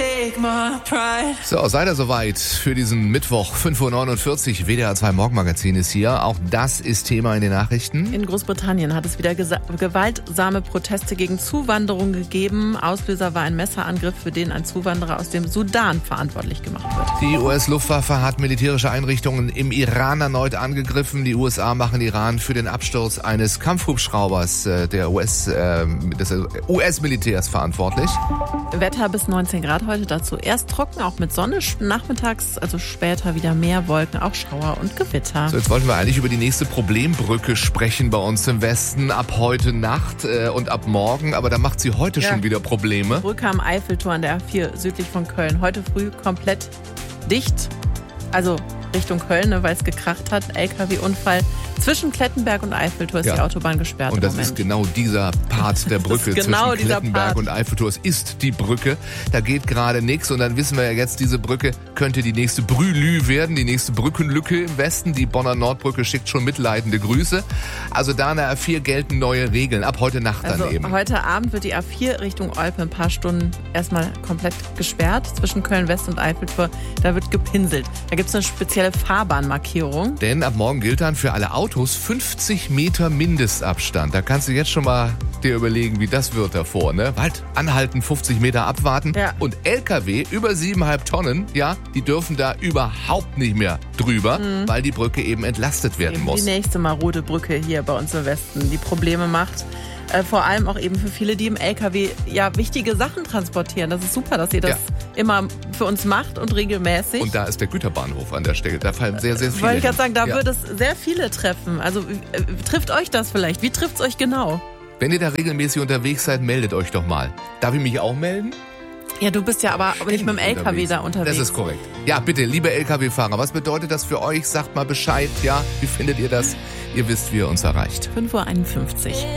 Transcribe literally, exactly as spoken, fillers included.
take my pride. So, seid ihr soweit für diesen Mittwoch, fünf Uhr neunundvierzig, W D R zwei Morgenmagazin ist hier. Auch das ist Thema in den Nachrichten. In Großbritannien hat es wieder gesa- gewaltsame Proteste gegen Zuwanderung gegeben. Auslöser war ein Messerangriff, für den ein Zuwanderer aus dem Sudan verantwortlich gemacht wird. Die U S-Luftwaffe hat militärische Einrichtungen im Iran erneut angegriffen. Die U S A machen Iran für den Absturz eines Kampfhubschraubers äh, der U S, äh, des U S-Militärs verantwortlich. Wetter bis neunzehn Grad heute, dazu erst trocken, auch mit Sonne, nachmittags, also später wieder mehr Wolken, auch Schauer und Gewitter. So, jetzt wollten wir eigentlich über die nächste Problembrücke sprechen bei uns im Westen, ab heute Nacht äh, und ab morgen, aber da macht sie heute Ja. schon wieder Probleme. Brücke am Eiffeltor an der A vier südlich von Köln. Heute früh komplett dicht, also Richtung Köln, ne, weil es gekracht hat. L K W-Unfall. Zwischen Klettenberg und Eiffeltor ist Ja. die Autobahn gesperrt. Und das im Moment. ist genau dieser Part der Brücke ist genau zwischen dieser Klettenberg Part. und Eiffeltor. Es ist die Brücke. Da geht gerade nichts. Und dann wissen wir ja jetzt, diese Brücke könnte die nächste Brülü werden, die nächste Brückenlücke im Westen. Die Bonner Nordbrücke schickt schon mitleidende Grüße. Also da an der A vier gelten neue Regeln. Ab heute Nacht Also dann eben. heute Abend wird die A vier Richtung Olpe ein paar Stunden erstmal komplett gesperrt. Zwischen Köln West und Eiffeltor, da wird gepinselt. Da gibt es eine spezielle Fahrbahnmarkierung. Denn ab morgen gilt dann für alle Autos fünfzig Meter Mindestabstand. Da kannst du jetzt schon mal dir überlegen, wie das wird davor, ne? Halt, anhalten, fünfzig Meter abwarten. Ja. Und L K W über siebeneinhalb Tonnen, ja, die dürfen da überhaupt nicht mehr drüber, Mhm. weil die Brücke eben entlastet werden Eben muss. die nächste marode Brücke hier bei uns im Westen, die Probleme macht. Äh, vor allem auch eben für viele, die im L K W ja wichtige Sachen transportieren. Das ist super, dass ihr das Ja. immer für uns macht und regelmäßig. Und da ist der Güterbahnhof an der Stelle. Da fallen sehr, sehr viele. Wollte ich gerade hin. sagen, da Ja. wird es sehr viele treffen. Also äh, trifft euch das vielleicht? Wie trifft es euch genau? Wenn ihr da regelmäßig unterwegs seid, meldet euch doch mal. Darf ich mich auch melden? Ja, du bist ja aber nicht mit dem L K W da unterwegs. Das ist korrekt. Ja, bitte, liebe L K W-Fahrer, was bedeutet das für euch? Sagt mal Bescheid, ja? Wie findet ihr das? Ihr wisst, wie ihr uns erreicht. fünf Uhr einundfünfzig.